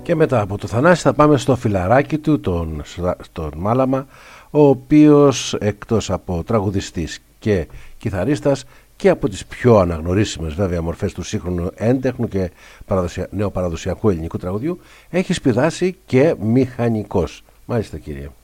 Και μετά από το Θανάση θα πάμε στο φιλαράκι του, τον Μάλαμα, ο οποίος εκτός από τραγουδιστής και κιθαρίστας και από τις πιο αναγνωρίσιμες βέβαια μορφές του σύγχρονου έντεχνου και νεοπαραδοσιακού ελληνικού τραγουδιού, έχει σπουδάσει και μηχανικός. Μάλιστα, κύριε.